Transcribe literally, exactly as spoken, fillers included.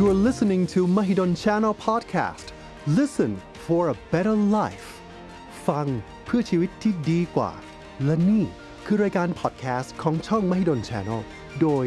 You're listening to Mahidol Channel Podcast. Listen for a better life. ฟังเพื่อชีวิตที่ดีกว่าและนี่คือรายการพอดแคสต์ของช่อง Mahidol Channel โดย